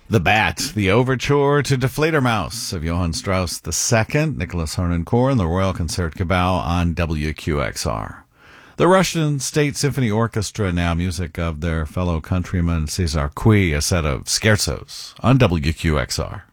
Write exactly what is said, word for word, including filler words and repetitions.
The Bat, the Overture to Die Fledermaus of Johann Strauss the Second, Nicholas Harnoncourt, and the Royal Concertgebouw on W Q X R. The Russian State Symphony Orchestra, now music of their fellow countryman Cesar Cui, a set of scherzos on W Q X R.